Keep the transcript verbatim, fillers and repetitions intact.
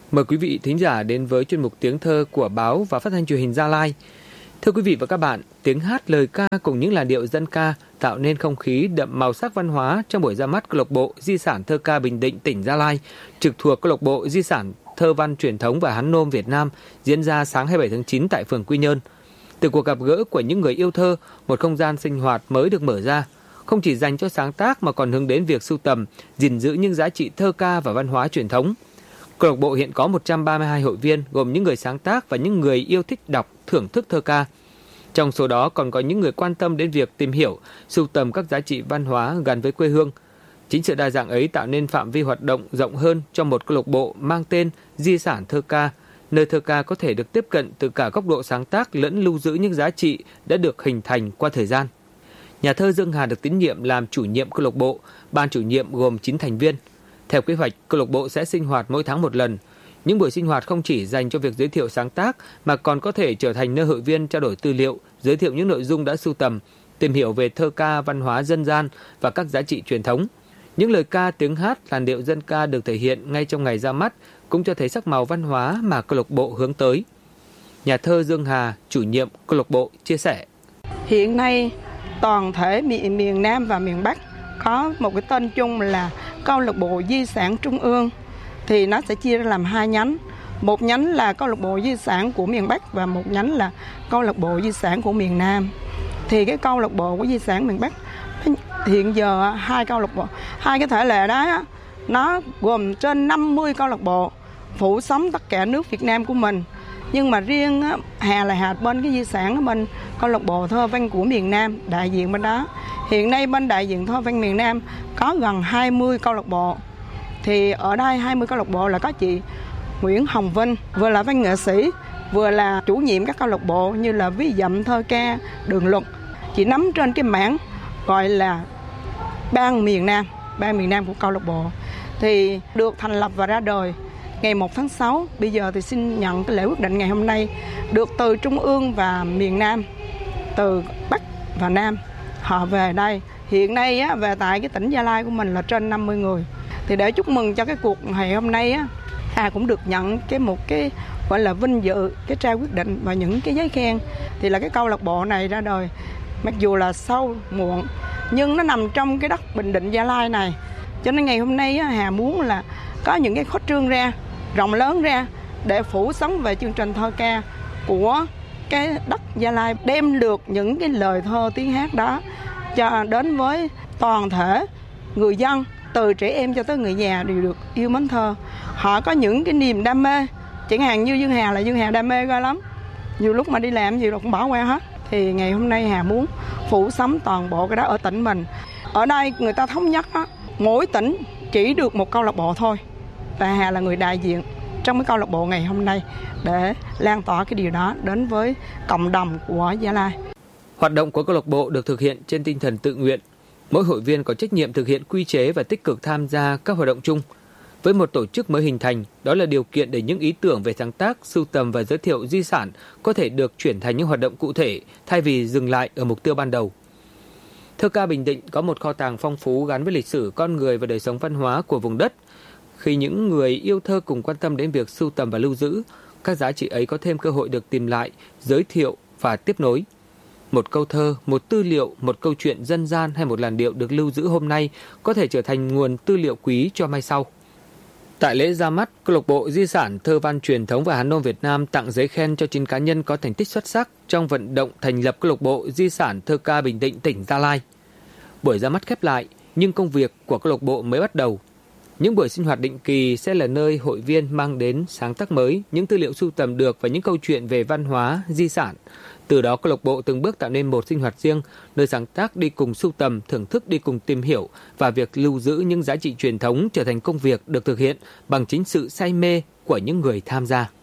Mời quý vị thính giả đến với chuyên mục Tiếng thơ của báo và phát thanh truyền hình Gia Lai. Thưa quý vị và các bạn, tiếng hát, lời ca cùng những làn điệu dân ca tạo nên không khí đậm màu sắc văn hóa trong buổi ra mắt câu lạc bộ Di sản thơ ca Bình Định, tỉnh Gia Lai, trực thuộc câu lạc bộ Di sản thơ văn truyền thống và Hán nôm Việt Nam, diễn ra sáng hai mươi bảy tháng chín tại phường Quy Nhơn. Từ cuộc gặp gỡ của những người yêu thơ, một không gian sinh hoạt mới được mở ra, không chỉ dành cho sáng tác mà còn hướng đến việc sưu tầm, gìn giữ những giá trị thơ ca và văn hóa truyền thống. Câu lạc bộ hiện có một trăm ba mươi hai hội viên, gồm những người sáng tác và những người yêu thích đọc, thưởng thức thơ ca. Trong số đó còn có những người quan tâm đến việc tìm hiểu, sưu tầm các giá trị văn hóa gắn với quê hương. Chính sự đa dạng ấy tạo nên phạm vi hoạt động rộng hơn cho một câu lạc bộ mang tên Di sản thơ ca, nơi thơ ca có thể được tiếp cận từ cả góc độ sáng tác lẫn lưu giữ những giá trị đã được hình thành qua thời gian. Nhà thơ Dương Hà được tín nhiệm làm chủ nhiệm câu lạc bộ, ban chủ nhiệm gồm chín thành viên. Theo kế hoạch, câu lạc bộ sẽ sinh hoạt mỗi tháng một lần. Những buổi sinh hoạt không chỉ dành cho việc giới thiệu sáng tác mà còn có thể trở thành nơi hội viên trao đổi tư liệu, giới thiệu những nội dung đã sưu tầm, tìm hiểu về thơ ca, văn hóa dân gian và các giá trị truyền thống. Những lời ca, tiếng hát, làn điệu dân ca được thể hiện ngay trong ngày ra mắt cũng cho thấy sắc màu văn hóa mà câu lạc bộ hướng tới. Nhà thơ Dương Hà, chủ nhiệm câu lạc bộ, chia sẻ: Hiện nay, toàn thể miền, miền Nam và miền Bắc có một cái tên chung là câu lạc bộ Di sản Trung ương, thì nó sẽ chia ra làm hai nhánh. Một nhánh là câu lạc bộ di sản của miền Bắc và một nhánh là câu lạc bộ di sản của miền Nam. Thì cái câu lạc bộ của di sản miền Bắc hiện giờ hai câu lạc bộ, hai cái thể lệ đó nó gồm trên năm mươi câu lạc bộ phủ sóng tất cả nước Việt Nam của mình. Nhưng mà riêng Hà là Hà bên cái di sản bên câu lạc bộ thơ văn của miền Nam, đại diện bên đó. Hiện nay bên đại diện thơ văn miền Nam có gần hai mươi câu lạc bộ. Thì ở đây hai mươi câu lạc bộ là có chị Nguyễn Hồng Vinh, vừa là văn nghệ sĩ, vừa là chủ nhiệm các câu lạc bộ như là Ví Dặm, Thơ Ca, Đường Luật. Chị nắm trên cái mảng gọi là Ban miền Nam, Ban miền Nam của câu lạc bộ. Thì được thành lập và ra đời ngày một tháng sáu, bây giờ thì xin nhận cái lễ quyết định ngày hôm nay, được từ Trung ương và miền Nam, từ Bắc và Nam, họ về đây. Hiện nay á, về tại cái tỉnh Gia Lai của mình là trên năm mươi người. Thì để chúc mừng cho cái cuộc ngày hôm nay á, Hà cũng được nhận cái một cái gọi là vinh dự, cái trao quyết định và những cái giấy khen. Thì là cái câu lạc bộ này ra đời, mặc dù là sâu muộn, nhưng nó nằm trong cái đất Bình Định Gia Lai này. Cho nên ngày hôm nay á, Hà muốn là có những cái khuếch trương ra, rộng lớn ra để phủ sóng về chương trình thơ ca của cái đất Gia Lai, đem được những cái lời thơ tiếng hát đó cho đến với toàn thể người dân, từ trẻ em cho tới người già đều được yêu mến thơ. Họ có những cái niềm đam mê, chẳng hạn như Dương Hà là Dương Hà đam mê ghê lắm, nhiều lúc mà đi làm gì rồi cũng bỏ qua hết. Thì ngày hôm nay Hà muốn phủ sóng toàn bộ cái đó ở tỉnh mình. Ở đây người ta thống nhất đó, mỗi tỉnh chỉ được một câu lạc bộ thôi, và Hà là người đại diện trong cái câu lạc bộ ngày hôm nay để lan tỏa cái điều đó đến với cộng đồng của Gia Lai. Hoạt động của câu lạc bộ được thực hiện trên tinh thần tự nguyện. Mỗi hội viên có trách nhiệm thực hiện quy chế và tích cực tham gia các hoạt động chung. Với một tổ chức mới hình thành, đó là điều kiện để những ý tưởng về sáng tác, sưu tầm và giới thiệu di sản có thể được chuyển thành những hoạt động cụ thể thay vì dừng lại ở mục tiêu ban đầu. Thơ ca Bình Định có một kho tàng phong phú gắn với lịch sử, con người và đời sống văn hóa của vùng đất. Khi những người yêu thơ cùng quan tâm đến việc sưu tầm và lưu giữ, các giá trị ấy có thêm cơ hội được tìm lại, giới thiệu và tiếp nối. Một câu thơ, một tư liệu, một câu chuyện dân gian hay một làn điệu được lưu giữ hôm nay có thể trở thành nguồn tư liệu quý cho mai sau. Tại lễ ra mắt, câu lạc bộ Di sản thơ văn truyền thống và Hán nôm Việt Nam tặng giấy khen cho chín cá nhân có thành tích xuất sắc trong vận động thành lập câu lạc bộ Di sản thơ ca Bình Định, tỉnh Gia Lai. Buổi ra mắt khép lại, nhưng công việc của câu lạc bộ mới bắt đầu. Những buổi sinh hoạt định kỳ sẽ là nơi hội viên mang đến sáng tác mới, những tư liệu sưu tầm được và những câu chuyện về văn hóa, di sản. Từ đó câu lạc bộ từng bước tạo nên một sinh hoạt riêng, nơi sáng tác đi cùng sưu tầm, thưởng thức đi cùng tìm hiểu, và việc lưu giữ những giá trị truyền thống trở thành công việc được thực hiện bằng chính sự say mê của những người tham gia.